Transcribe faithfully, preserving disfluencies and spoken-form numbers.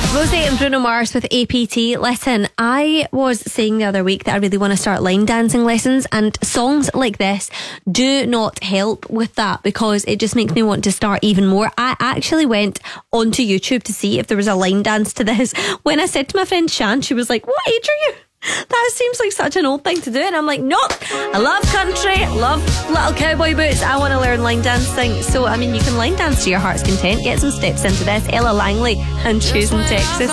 Rosie and Bruno Mars with A P T. Listen, I was saying the other week that I really want to start line dancing lessons, and songs like this do not help with that because it just makes me want to start even more. I actually went onto YouTube to see if there was a line dance to this. When I said to my friend Shan, she was like, "What age are you? That seems like such an old thing to do." And I'm like, nope, I love country, love little cowboy boots, I want to learn line dancing. So I mean, you can line dance to your heart's content. Get some steps into this. Ella Langley and Choosing Texas.